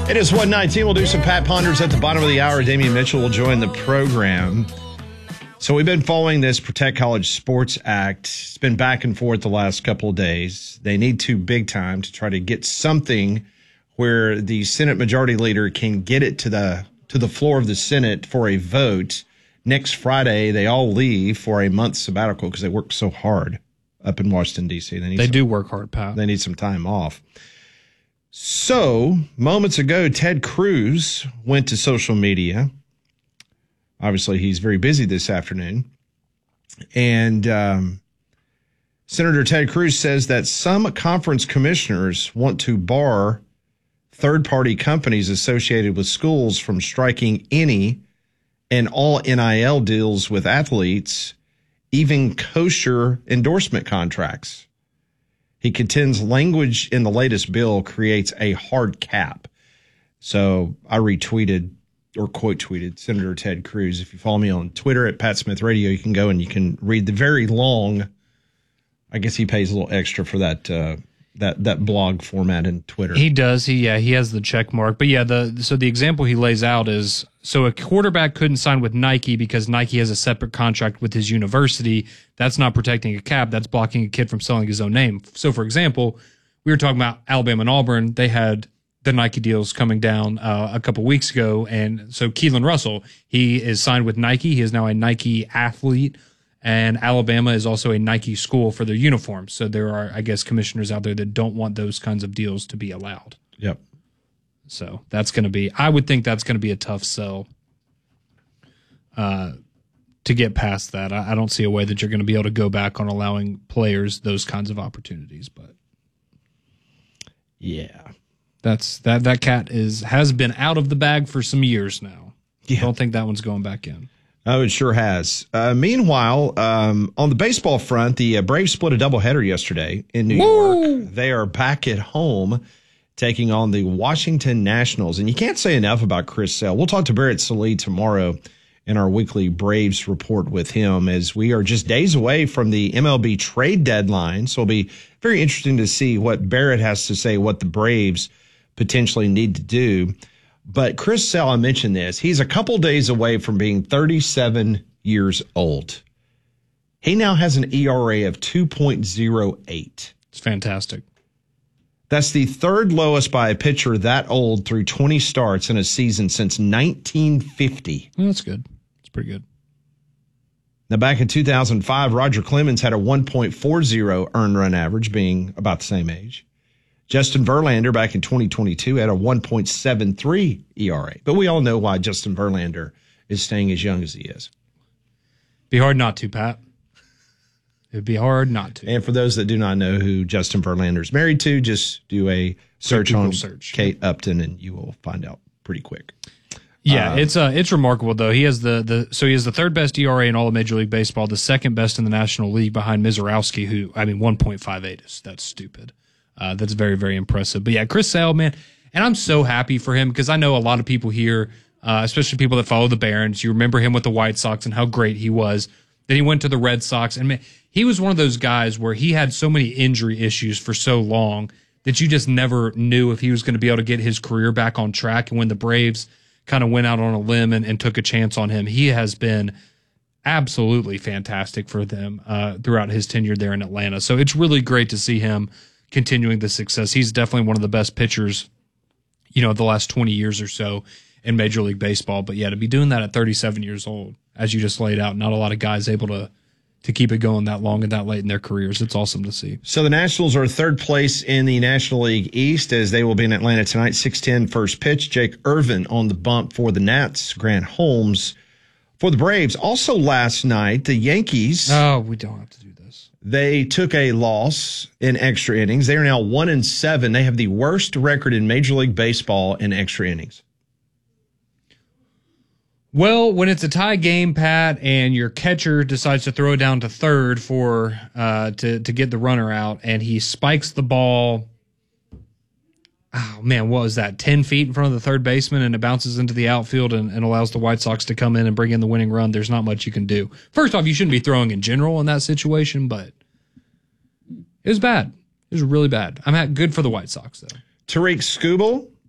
It is 1:19. We'll do some Pat Ponders at the bottom of the hour. Damian Mitchell will join the program. So we've been following this Protect College Sports Act. It's been back and forth the last couple of days. They need to big time to try to get something where the Senate Majority Leader can get it to the floor of the Senate for a vote. Next Friday, they all leave for a month sabbatical because they work so hard up in Washington, D.C. They do work hard, Pat. They need some time off. So, moments ago, Ted Cruz went to social media. Obviously, he's very busy this afternoon. And Senator Ted Cruz says that some conference commissioners want to bar third-party companies associated with schools from striking any and all NIL deals with athletes, even kosher endorsement contracts. He contends language in the latest bill creates a hard cap. So I retweeted or quote tweeted Senator Ted Cruz. If you follow me on Twitter at Pat Smith Radio, you can go and you can read the very long. I guess he pays a little extra for that that blog format in Twitter. He does. He has the check mark. But yeah, the example he lays out is, so a quarterback couldn't sign with Nike because Nike has a separate contract with his university. That's not protecting a cap. That's blocking a kid from selling his own name. So, for example, we were talking about Alabama and Auburn. They had the Nike deals coming down a couple weeks ago. And so Keelan Russell, he is signed with Nike. He is now a Nike athlete. And Alabama is also a Nike school for their uniforms. So there are, I guess, commissioners out there that don't want those kinds of deals to be allowed. Yep. So that's going to be, I would think that's going to be a tough sell to get past that. I don't see a way that you're going to be able to go back on allowing players those kinds of opportunities. But yeah, that cat has been out of the bag for some years now. Yeah. I don't think that one's going back in. Oh, it sure has. Meanwhile, on the baseball front, the Braves split a doubleheader yesterday in New York. They are back at home taking on the Washington Nationals. And you can't say enough about Chris Sale. We'll talk to Barrett Sallee tomorrow in our weekly Braves report with him, as we are just days away from the MLB trade deadline. So it'll be very interesting to see what Barrett has to say, what the Braves potentially need to do. But Chris Sale, I mentioned this, he's a couple days away from being 37 years old. He now has an ERA of 2.08. It's fantastic. That's the third lowest by a pitcher that old through 20 starts in a season since 1950. Well, that's good. It's pretty good. Now, back in 2005, Roger Clemens had a 1.40 earned run average, being about the same age. Justin Verlander back in 2022 had a 1.73 ERA. But we all know why Justin Verlander is staying as young as he is. Be hard not to, Pat. It'd be hard not to. And for those that do not know who Justin Verlander is married to, just do a search on Kate Upton and you will find out pretty quick. Yeah, it's remarkable though. He has the third best ERA in all of Major League Baseball, the second best in the National League behind Mizorowski, who 1.58 that's stupid. That's very, very impressive. But yeah, Chris Sale, man, and I'm so happy for him because I know a lot of people here, especially people that follow the Barons, you remember him with the White Sox and how great he was. Then he went to the Red Sox, and man, he was one of those guys where he had so many injury issues for so long that you just never knew if he was going to be able to get his career back on track. And when the Braves kind of went out on a limb and took a chance on him, he has been absolutely fantastic for them throughout his tenure there in Atlanta. So it's really great to see him continuing the success. He's definitely one of the best pitchers, the last 20 years or so in Major League Baseball. But yeah, to be doing that at 37 years old, as you just laid out, not a lot of guys able to keep it going that long and that late in their careers. It's awesome to see. So the Nationals are third place in the National League East as they will be in Atlanta tonight. 6:10 first pitch. Jake Irvin on the bump for the Nats. Grant Holmes for the Braves. Also last night, the Yankees. Oh, we don't have to do this. They took a loss in extra innings. They are now 1-7. They have the worst record in Major League Baseball in extra innings. Well, when it's a tie game, Pat, and your catcher decides to throw it down to third to get the runner out, and he spikes the ball, oh man, what was that, 10 feet in front of the third baseman, and it bounces into the outfield and allows the White Sox to come in and bring in the winning run, there's not much you can do. First off, you shouldn't be throwing in general in that situation, but it was bad. It was really bad. Good for the White Sox, though. Tariq Skubal